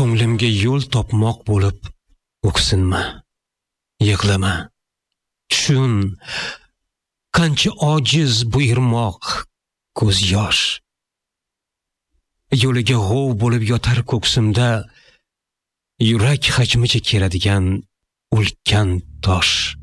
ko'nglimga yo'l topmoq bo'lib o'ksinma, yig'lama. Tushun, qancha ojiz bu irmoq, ko'z yosh. Yo'liga g'ov bo'lib yotar ko'ksimda, yurak hajmicha keladigan ulkan tosh.